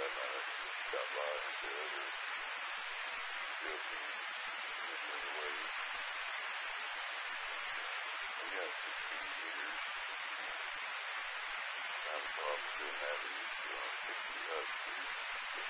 that night. I just got by and said, or joking, the other way. Yeah, 16 meters. I'm probably still having it, so I'm picking it up.